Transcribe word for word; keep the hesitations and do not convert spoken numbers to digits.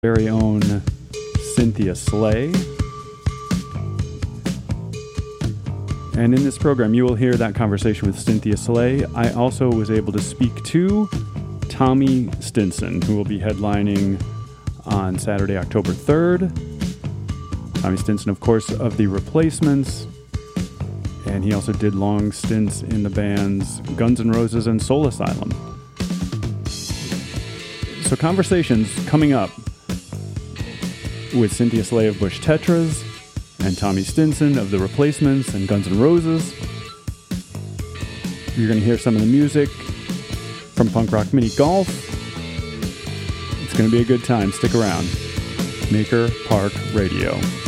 very own Cynthia Slay. And in this program, you will hear that conversation with Cynthia Slay. I also was able to speak to Tommy Stinson, who will be headlining on Saturday, October third. Tommy Stinson, of course, of The Replacements. And he also did long stints in the bands Guns N' Roses and Soul Asylum. So conversations coming up with Cynthia Slay of Bush Tetras and Tommy Stinson of The Replacements and Guns N' Roses. You're going to hear some of the music from Punk Rock Mini Golf. It's going to be a good time. Stick around. Maker Park Radio.